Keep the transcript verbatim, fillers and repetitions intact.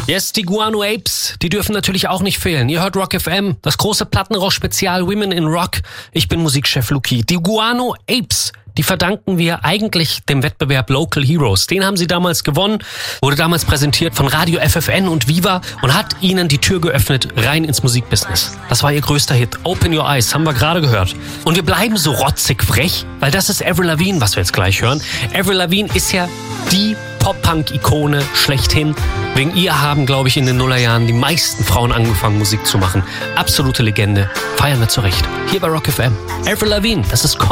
Yes, die Guano Apes, die dürfen natürlich auch nicht fehlen. Ihr hört Rock F M, das große Plattenrausch-Spezial Women in Rock. Ich bin Musikchef Luki. Die Guano Apes, die verdanken wir eigentlich dem Wettbewerb Local Heroes. Den haben sie damals gewonnen, wurde damals präsentiert von Radio F F N und Viva und hat ihnen die Tür geöffnet rein ins Musikbusiness. Das war ihr größter Hit. Open Your Eyes, haben wir gerade gehört. Und wir bleiben so rotzig frech, weil das ist Avril Lavigne, was wir jetzt gleich hören. Avril Lavigne ist ja die Pop-Punk-Ikone schlechthin. Wegen ihr haben, glaube ich, in den Nullerjahren die meisten Frauen angefangen, Musik zu machen. Absolute Legende. Feiern wir zurecht. Hier bei Rock F M. Avril Lavigne, das ist